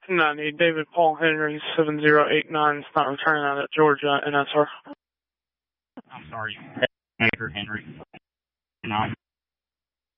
90, David Paul Henry, 7089, is not returning out at Georgia, NSR. I'm sorry, David Henry.